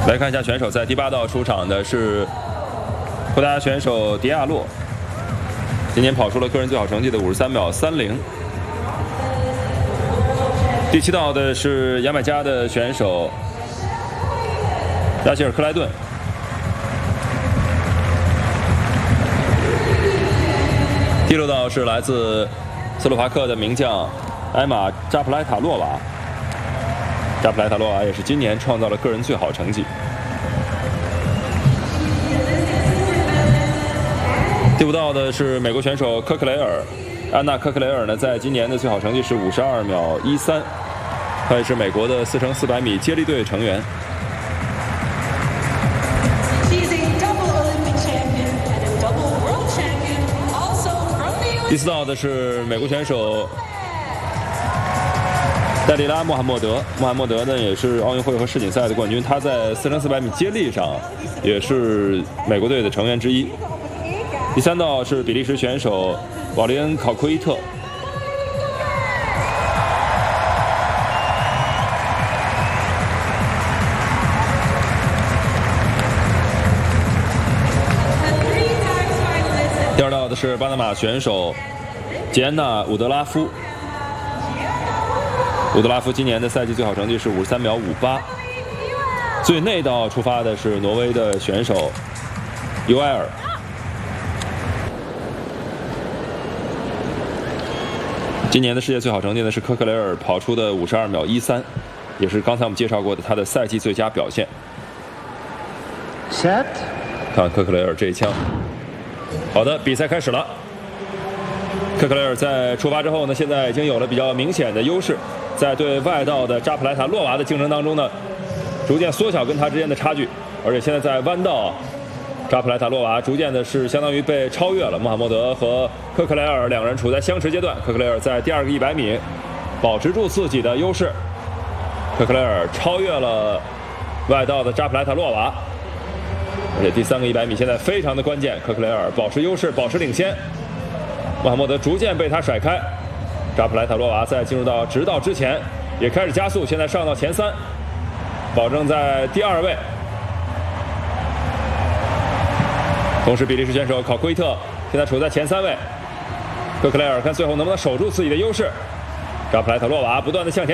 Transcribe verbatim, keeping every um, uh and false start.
来看一下选手，在第八道出场的是葡萄牙选手迪亚洛，今年跑出了个人最好成绩的五十三秒三零。第七道的是牙买加的选手拉希尔克莱顿。第六道是来自斯洛伐克的名将埃玛扎普莱塔洛娃。扎普莱塔洛娃也是今年创造了个人最好成绩。第五道的是美国选手科克雷尔，安娜科克雷尔呢，在今年的最好成绩是五十二秒一三，她也是美国的四乘四百米接力队成员。第四道的是美国选手戴利拉·穆罕默德，穆罕默德呢也是奥运会和世锦赛的冠军，他在四乘四百米接力上也是美国队的成员之一。第三道是比利时选手瓦利恩·考奎特。第二道的是巴拿马选手杰安娜·伍德拉夫。伍德拉夫今年的赛季最好成绩是五十三秒五八。最内道出发的是挪威的选手尤埃尔。今年的世界最好成绩呢是科克雷尔跑出的五十二秒一三，也是刚才我们介绍过的他的赛季最佳表现。 Set， 看科克雷尔这一枪。好的，比赛开始了。科克雷尔在出发之后呢，现在已经有了比较明显的优势，在对外道的扎普莱塔洛娃的竞争当中呢，逐渐缩小跟他之间的差距，而且现在在弯道，扎普莱塔洛娃逐渐的是相当于被超越了。穆罕默德和科克雷尔两人处在相持阶段，科克雷尔在第二个一百米保持住自己的优势，科克雷尔超越了外道的扎普莱塔洛娃，而且第三个一百米现在非常的关键，科克雷尔保持优势，保持领先，穆罕默德逐渐被他甩开。扎普莱塔洛娃在进入到直道之前也开始加速，现在上到前三，保证在第二位。同时，比利时选手考奎特现在处在前三位。科克雷尔看最后能不能守住自己的优势。扎普莱塔洛娃不断的向前